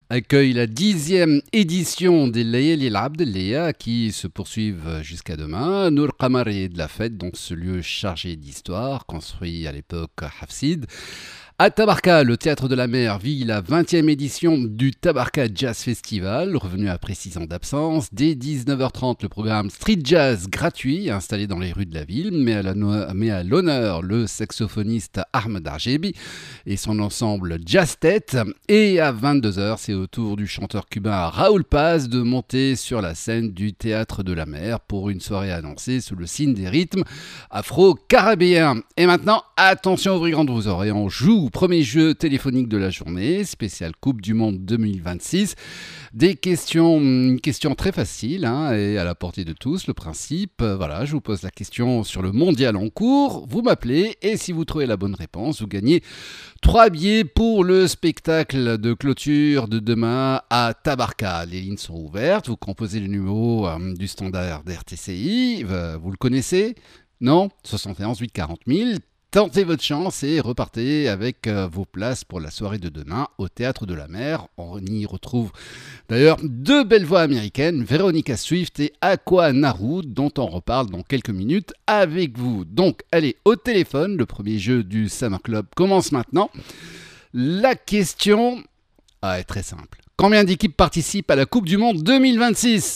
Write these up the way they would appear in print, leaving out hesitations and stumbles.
accueille la 10e édition des Layali Abd Leia qui se poursuivent jusqu'à demain. Nour Qamar est de la fête, donc ce lieu chargé d'histoire, construit à l'époque Hafsid. À Tabarka, le Théâtre de la Mer vit la 20e édition du Tabarka Jazz Festival, revenu après 6 ans d'absence. Dès 19h30, le programme Street Jazz gratuit, installé dans les rues de la ville, met à l'honneur le saxophoniste Ahmed Arjebi et son ensemble Jazz Tête. Et à 22h, c'est au tour du chanteur cubain Raoul Paz de monter sur la scène du Théâtre de la Mer pour une soirée annoncée sous le signe des rythmes afro-caribéens. Et maintenant, attention, ouvrez grand vos oreilles, on joue. Premier jeu téléphonique de la journée, spécial Coupe du Monde 2026. Une question très facile et à la portée de tous. Le principe, voilà, je vous pose la question sur le mondial en cours. Vous m'appelez et si vous trouvez la bonne réponse, vous gagnez 3 billets pour le spectacle de clôture de demain à Tabarka. Les lignes sont ouvertes. Vous composez le numéro du standard d'RTCI. Vous le connaissez ? Non ? 71 8 40 000. Tentez votre chance et repartez avec vos places pour la soirée de demain au Théâtre de la Mer. On y retrouve d'ailleurs 2 belles voix américaines, Veronica Swift et Aqua Naru, dont on reparle dans quelques minutes avec vous. Donc, allez, au téléphone, le premier jeu du Summer Club commence maintenant. La question est très simple. Combien d'équipes participent à la Coupe du Monde 2026 ?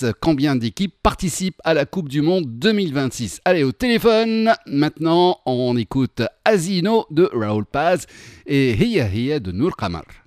Combien d'équipes participent à la Coupe du Monde 2026 ? Allez, au téléphone, maintenant, on écoute Asino de Raoul Paz et Hiya Hiya de Nour Qamar.